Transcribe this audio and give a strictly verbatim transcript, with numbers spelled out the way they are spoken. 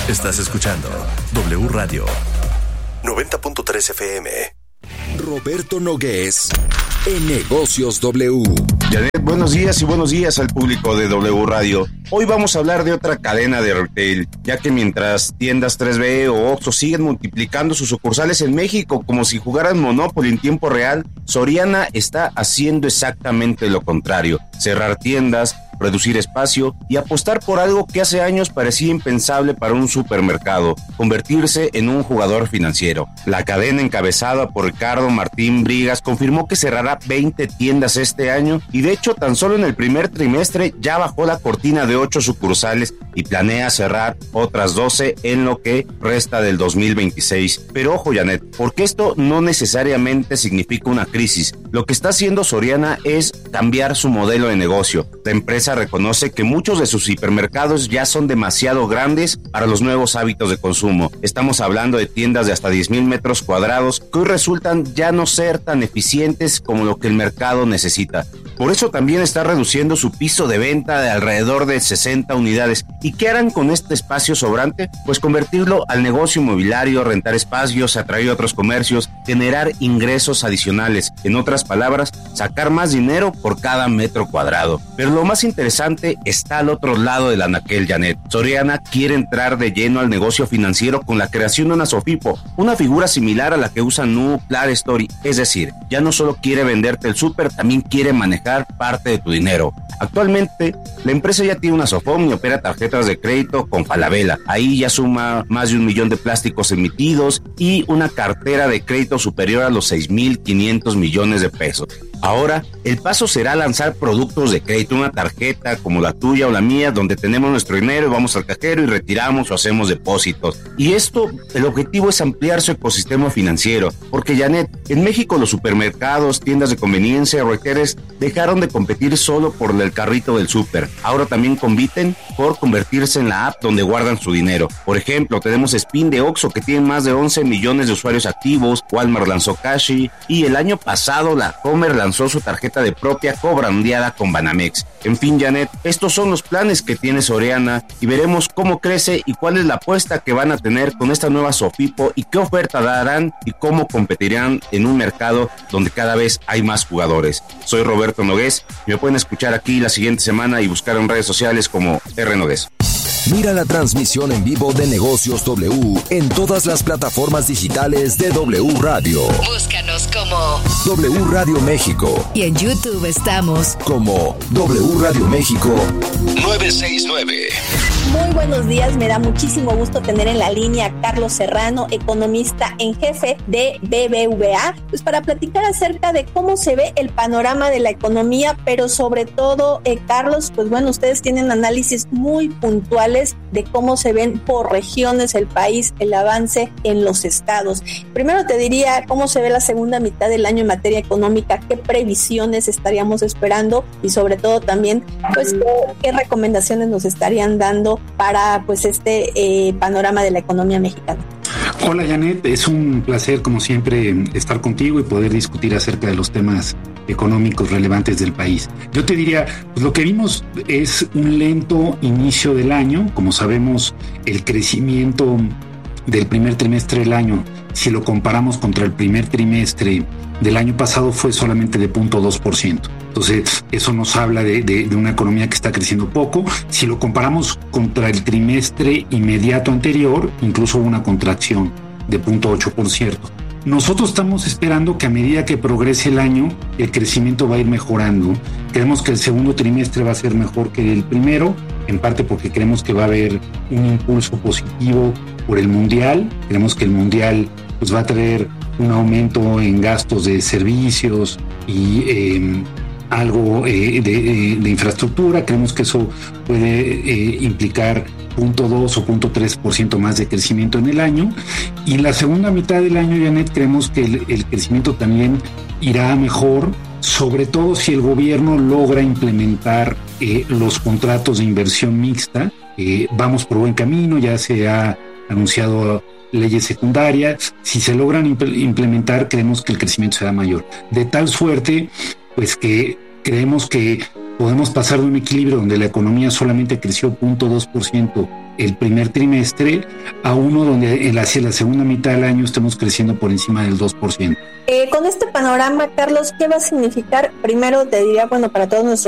Estás escuchando W Radio noventa punto tres F M. Roberto Nogués en Negocios W. Janet, buenos días y buenos días al público de W Radio. Hoy vamos a hablar de otra cadena de retail, ya que mientras tiendas tres B o Oxxo siguen multiplicando sus sucursales en México como si jugaran Monopoly en tiempo real, Soriana está haciendo exactamente lo contrario: cerrar tiendas, reducir espacio y apostar por algo que hace años parecía impensable para un supermercado: convertirse en un jugador financiero. La cadena, encabezada por Ricardo Martín Brigas, confirmó que cerrará veinte tiendas este año y de hecho tan solo en el primer trimestre ya bajó la cortina de ocho sucursales y planea cerrar otras doce en lo que resta del dos mil veintiséis. Pero ojo, Janet, porque esto no necesariamente significa una crisis. Lo que está haciendo Soriana es cambiar su modelo de negocio. La empresa reconoce que muchos de sus hipermercados ya son demasiado grandes para los nuevos hábitos de consumo. Estamos hablando de tiendas de hasta diez mil metros cuadrados que hoy resultan ya no ser tan eficientes como lo que el mercado necesita. Por eso también está reduciendo su piso de venta de alrededor de sesenta unidades. ¿Y qué harán con este espacio sobrante? Pues convertirlo al negocio inmobiliario, rentar espacios, atraer otros comercios, generar ingresos adicionales. En otras palabras, sacar más dinero por cada metro cuadrado. Pero lo más interesante está al otro lado del anaquel, Janet. Soriana quiere entrar de lleno al negocio financiero con la creación de una Sofipo, una figura similar a la que usa Nu, Play Story. Es decir, ya no solo quiere venderte el súper, también quiere manejar parte de tu dinero. Actualmente, la empresa ya tiene una Sofom y opera tarjetas de crédito con Falabella. Ahí ya suma más de un millón de plásticos emitidos y una cartera de crédito superior a los seis mil quinientos millones de pesos. Ahora, el paso será lanzar productos de crédito, una tarjeta como la tuya o la mía, donde tenemos nuestro dinero y vamos al cajero y retiramos o hacemos depósitos. Y esto, el objetivo es ampliar su ecosistema financiero, porque Janet, en México los supermercados, tiendas de conveniencia, retailers dejaron de competir solo por el carrito del súper. Ahora también compiten por convertirse en la app donde guardan su dinero. Por ejemplo, tenemos Spin de Oxxo, que tiene más de once millones de usuarios activos. Walmart lanzó Cashi y el año pasado la Comer lanzó lanzó su tarjeta de propia cobrandeada con Banamex. En fin, Janet, estos son los planes que tiene Soriana y veremos cómo crece y cuál es la apuesta que van a tener con esta nueva Sofipo y qué oferta darán y cómo competirán en un mercado donde cada vez hay más jugadores. Soy Roberto Nogués y me pueden escuchar aquí la siguiente semana y buscar en redes sociales como R Nogués. Mira la transmisión en vivo de Negocios W en todas las plataformas digitales de W Radio. Búscanos como W Radio México. Y en YouTube estamos como W Radio México novecientos sesenta y nueve. Muy buenos días, me da muchísimo gusto tener en la línea a Carlos Serrano, economista en jefe de B B V A, pues para platicar acerca de cómo se ve el panorama de la economía, pero sobre todo, eh, Carlos, pues bueno, ustedes tienen análisis muy puntuales de cómo se ven por regiones el país, el avance en los estados. Primero te diría cómo se ve la segunda mitad del año en materia económica, qué previsiones estaríamos esperando y sobre todo también, pues, qué, qué recomendaciones nos estarían dando para pues este eh, panorama de la economía mexicana. Hola Janet, es un placer como siempre estar contigo y poder discutir acerca de los temas económicos relevantes del país. Yo te diría, pues lo que vimos es un lento inicio del año. Como sabemos, el crecimiento del primer trimestre del año, si lo comparamos contra el primer trimestre del año pasado, fue solamente de cero punto dos por ciento. Entonces, eso nos habla de, de, de una economía que está creciendo poco. Si lo comparamos contra el trimestre inmediato anterior, incluso hubo una contracción de cero punto ocho por ciento. Nosotros estamos esperando que a medida que progrese el año, el crecimiento va a ir mejorando. Creemos que el segundo trimestre va a ser mejor que el primero, en parte porque creemos que va a haber un impulso positivo por el Mundial. Creemos que el Mundial pues, va a traer un aumento en gastos de servicios y eh, algo eh, de, de infraestructura. Creemos que eso puede eh, implicar cero punto dos o cero punto tres por ciento más de crecimiento en el año. Y en la segunda mitad del año, Janet, creemos que el, el crecimiento también irá mejor, sobre todo si el gobierno logra implementar eh, los contratos de inversión mixta. Eh, vamos por buen camino, ya se ha anunciado leyes secundarias. Si se logran imp- implementar, creemos que el crecimiento será mayor. De tal suerte, pues que creemos que podemos pasar de un equilibrio donde la economía solamente creció cero punto dos por ciento el primer trimestre a uno donde hacia la segunda mitad del año estemos creciendo por encima del dos por ciento. Eh, con este panorama, Carlos, ¿qué va a significar? Primero te diría, bueno, para todos nuestros